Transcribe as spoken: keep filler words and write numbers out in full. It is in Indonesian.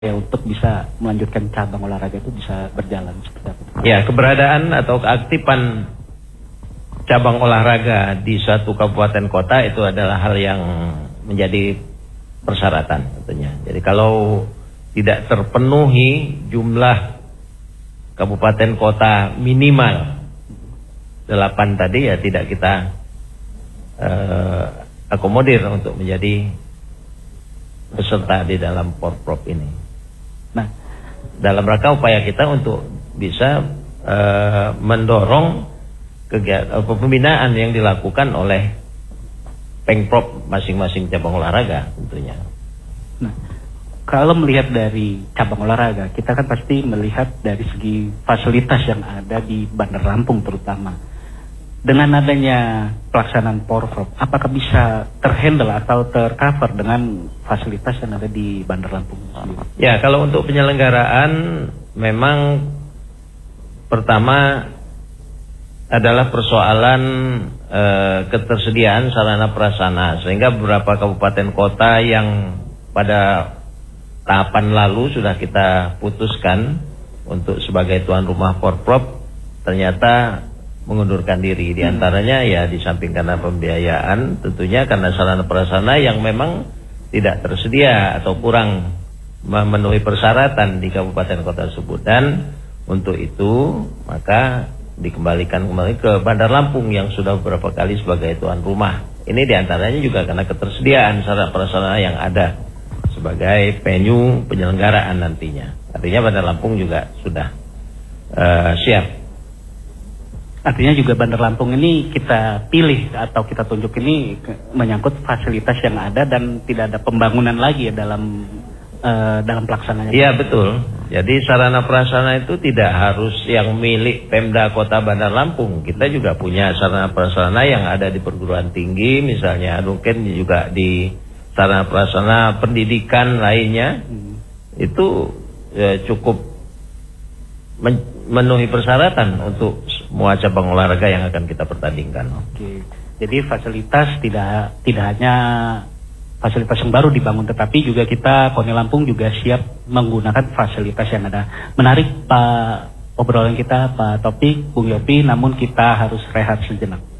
ya untuk bisa melanjutkan cabang olahraga itu bisa berjalan seperti apa? Ya, keberadaan atau keaktifan cabang olahraga di suatu kabupaten kota itu adalah hal yang menjadi persyaratan tentunya. Jadi kalau tidak terpenuhi jumlah kabupaten kota minimal delapan tadi, ya tidak kita uh, akomodir untuk menjadi peserta di dalam Porprov ini. Nah, dalam rangka upaya kita untuk bisa uh, mendorong kegiatan pembinaan yang dilakukan oleh Pengprov masing-masing cabang olahraga tentunya. Nah, kalau melihat dari cabang olahraga, kita kan pasti melihat dari segi fasilitas yang ada di Bandar Lampung terutama. Dengan adanya pelaksanaan Porprov, apakah bisa terhandle atau tercover dengan fasilitas yang ada di Bandar Lampung sendiri? Ya, kalau untuk penyelenggaraan memang pertama adalah persoalan e, ketersediaan sarana prasarana, sehingga beberapa kabupaten kota yang pada tahapan lalu sudah kita putuskan untuk sebagai tuan rumah Porprov ternyata mengundurkan diri. Di antaranya ya di samping karena pembiayaan, tentunya karena sarana prasarana yang memang tidak tersedia atau kurang memenuhi persyaratan di kabupaten kota tersebut. Dan untuk itu maka dikembalikan kembali ke Bandar Lampung yang sudah beberapa kali sebagai tuan rumah. Ini di antaranya juga karena ketersediaan sarana prasarana yang ada sebagai venue penyelenggaraan nantinya. Artinya Bandar Lampung juga sudah uh, siap. Artinya juga Bandar Lampung ini kita pilih atau kita tunjuk ini menyangkut fasilitas yang ada dan tidak ada pembangunan lagi ya dalam uh, dalam pelaksanaannya. Iya betul. Jadi sarana prasarana itu tidak harus yang milik Pemda Kota Bandar Lampung. Kita juga punya sarana prasarana yang ada di perguruan tinggi, misalnya mungkin juga di sarana prasarana pendidikan lainnya. Hmm. Itu ya, cukup memenuhi persyaratan untuk semua cabang olahraga yang akan kita pertandingkan. Oke. Jadi fasilitas tidak tidak hanya fasilitas yang baru dibangun, tetapi juga kita Koni Lampung juga siap menggunakan fasilitas yang ada. Menarik Pak obrolan kita Pak Topik, Bung Yopi, namun kita harus rehat sejenak.